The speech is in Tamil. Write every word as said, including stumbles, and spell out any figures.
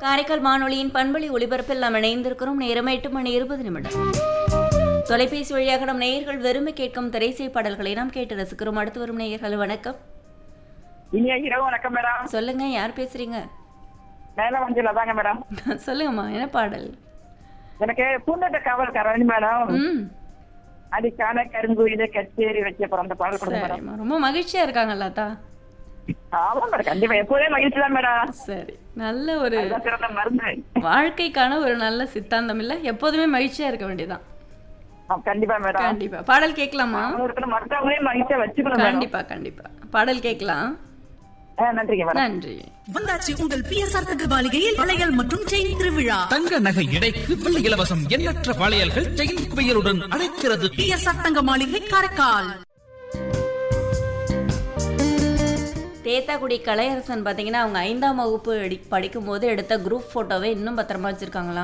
காரைக்கால் வானொலியின் பண்பலை ஒளிபரப்பில் நாம் இணைந்திருக்கிறோம். நேரம் எட்டு மணி இருபது நிமிடம். தொலைபேசி வழியாக நம் நேயர்கள் வெறுமை கேட்கும் திரைசை பாடல்களை நாம் கேட்டு ரசிக்கிறோம். அடுத்து வரும் நேயர்கள் வணக்கம். இனிய இரவு வணக்கம் மேடம். சொல்லுங்க, யார் பேசுறீங்க? மேல வஞ்சில தாங்க மேடம். சொல்லுங்கம்மா, என்ன பாடல்? எனக்கு பூந்தோட்ட காவல் கரணி மேடம். ம், அதுக்கான கருங்குயில கச்சேரி வச்ச பிறந்த பாடல் கொடுங்க மேடம். சரிம்மா. ரொம்ப மகிழ்ச்சியா இருக்காங்கல்ல தா? ஆமா மேடம், கண்டிப்பா எப்போதே மகிழ்ச்சி தான் மேடம். சரி, நல்ல ஒரு அதுதான் சிறந்த மருந்து. வாழ்க்கைக்கான ஒரு நல்ல சித்தாந்தம் இல்ல, எப்போதுமே மகிழ்ச்சியா இருக்க வேண்டியதான். ஆ, கண்டிப்பா மேடம். கண்டிப்பா பாடல் கேட்கலாமா? ஒருத்தர் மற்றவங்களையும் மகிழ்ச்சியா வச்சுக்கணும் மேடம். கண்டிப்பா கண்டிப்பா பாடல் கேட்கலாம். ஆ, நன்றிங்க மேடம். நன்றி. வந்தாச்சு உங்கள் பிஎஸ்ஆர் தங்க மாளிகையில் வளையல் மற்றும் செயின் திருவிழா. தங்க நகை எடைக்கு வெள்ளி இலவசம். எண்ணற்ற வளையல்கள் செயின் குவியலுடன் அழைக்கிறது. பிஎஸ்ஆர் தங்க மாளிகை காரைக்கால். தேத்தாக்குடி கலையரசன் பார்த்தீங்கன்னா அவங்க ஐந்தாம் வகுப்பு படிக்கும் போது எடுத்த குரூப் ஃபோட்டோவை இன்னும் பத்திரமா வச்சிருக்காங்களாம்.